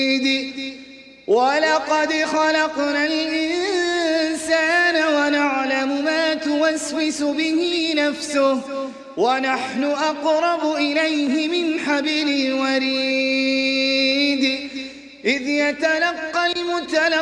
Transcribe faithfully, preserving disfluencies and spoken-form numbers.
ولقد خلقنا الإنسان ونعلم ما توسوس به نفسه ونحن أقرب إليه من حبل الوريد إذ يتلقى المتلقى